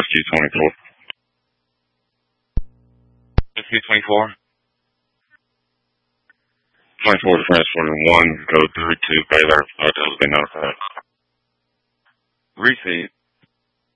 Rescue 24. Rescue 24. 24 to transporting 1, go through to Baylor. Hotels been notified. Receipt.